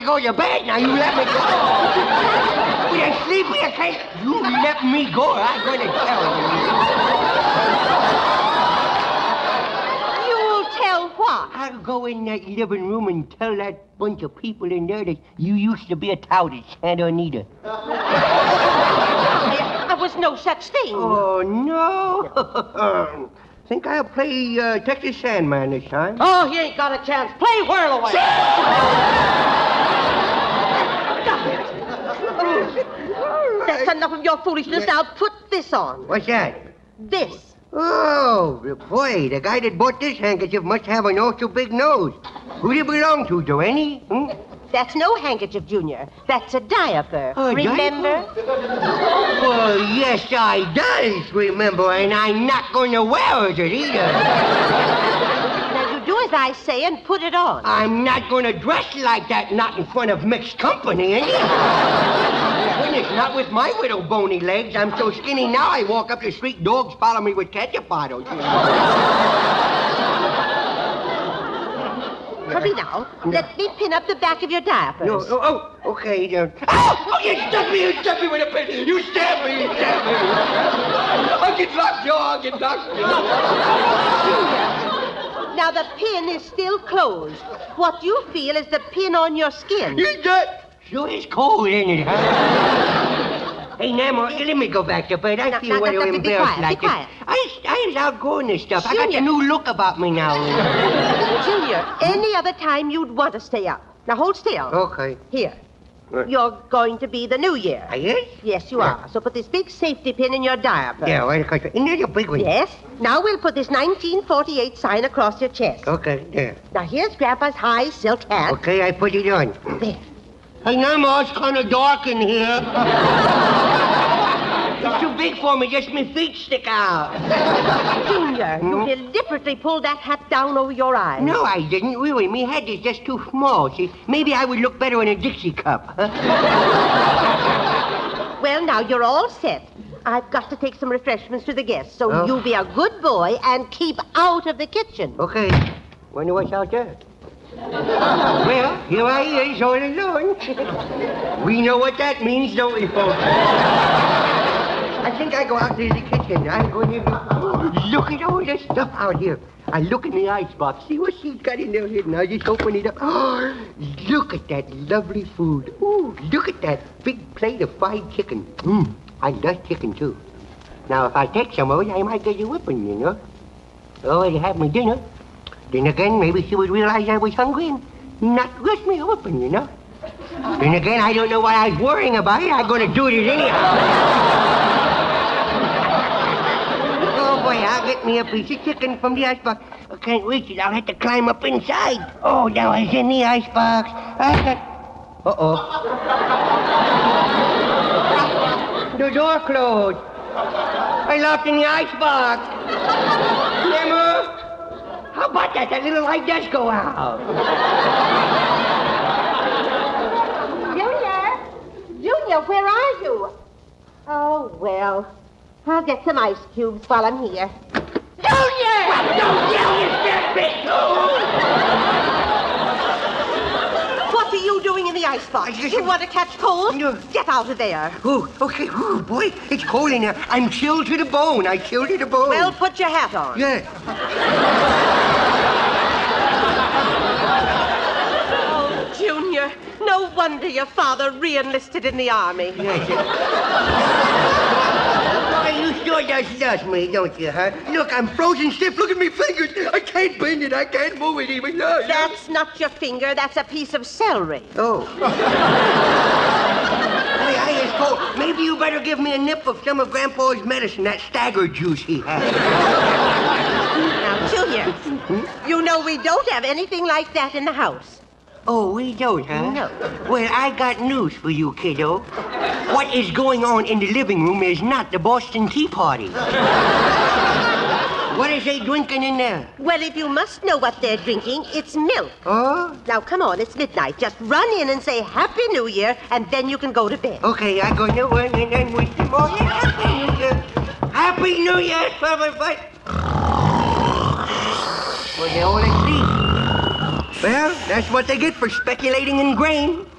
go to bed now. You let me go. With a sleepy, I can't. You let me go. I'm going to tell you. You'll tell what? I'll go in that living room and tell that bunch of people in there that you used to be a tout at Santa Anita. There was no such thing. Oh, no. Think I'll play Texas Sandman this time. Oh, he ain't got a chance. Play Whirl Away. That's enough of your foolishness. Now put this on. What's that? This. Oh, boy, the guy that bought this handkerchief must have an awful big nose. Who do you belong to, Joannie? That's no handkerchief, Junior. That's a diaper. A Remember? Well, yes, I does remember, and I'm not going to wear it either. Now, you do as I say and put it on. I'm not going to dress like that, not in front of mixed company, anyhow. Goodness, not with my little bony legs. I'm so skinny now, I walk up the street, dogs follow me with ketchup bottles. Hurry now. Let me pin up the back of your diapers. No, okay. Oh, you stuck me with a pin. You stabbed me. I'll get locked, Joe. I'll get locked. Now, the pin is still closed. What you feel is the pin on your skin. Sure is cold, ain't it, huh? Hey, Nemo, let me go back to bed. I feel a little embarrassed like this. I was outgrowing this stuff. Junior. I got a new look about me now. Junior, any other time you'd want to stay up. Now, hold still. Okay. Here. You're going to be the New Year. Yes? Yes, you are. So put this big safety pin in your diaper. Yeah, right across. And there's a big one. Yes. Now we'll put this 1948 sign across your chest. Okay, there. Now, here's Grandpa's high silk hat. Okay, I put it on. There. Hey, Nemo, it's kind of dark in here. It's too big for me. Just my feet stick out. Junior, you deliberately pulled that hat down over your eyes. No, I didn't. Really, my head is just too small. See, maybe I would look better in a Dixie cup. Well, now you're all set. I've got to take some refreshments to the guests, so you be a good boy and keep out of the kitchen. Okay. Wonder what's out there. Well, here I is, all alone. We know what that means, don't we, folks? I think I go out to the kitchen. I'm going to look at all this stuff out here. I look in the icebox, see what she's got in there hidden. I just open it up. Oh, look at that lovely food. Ooh, look at that big plate of fried chicken. I love chicken, too. Now, if I take some of it, I might get a whipping, you know. Oh, to have my dinner. Then again, maybe she would realize I was hungry and not rush me open, you know. Then again, I don't know what I was worrying about. I'm going to do it anyhow. Oh, boy, I'll get me a piece of chicken from the icebox. I can't reach it. I'll have to climb up inside. Oh, now it's in the icebox. Uh-oh. The door closed. I locked in the icebox. Nemo. How about that? That little light does go out. Junior, where are you? Oh, well, I'll get some ice cubes while I'm here. Junior! Well, don't yell, you step big. What are you doing in the icebox? You want to catch cold? No. Get out of there. Oh, okay. Oh, boy, it's cold in there. I'm chilled to the bone. I chilled to the bone. Well, put your hat on. Yeah. Oh, Junior, no wonder your father re-enlisted in the army. Yes, Why, you sure does me, don't you, huh? Look, I'm frozen stiff. Look at me fingers. I can't bend it. I can't move it even. No. That's not your finger. That's a piece of celery. Oh. Boy, I is cold. Maybe you better give me a nip of some of Grandpa's medicine, that stagger juice he has. Now, Junior, you know we don't have anything like that in the house. Oh, we don't, huh? No. Well, I got news for you, kiddo. What is going on in the living room is not the Boston Tea Party. What is they drinking in there? Well, if you must know what they're drinking, it's milk. Oh? Now, come on, it's midnight. Just run in and say Happy New Year, and then you can go to bed. Okay, I go to run in and wish them all Happy New Year. Happy New Year, everybody. Well, they're all asleep. Well, that's what they get for speculating in grain.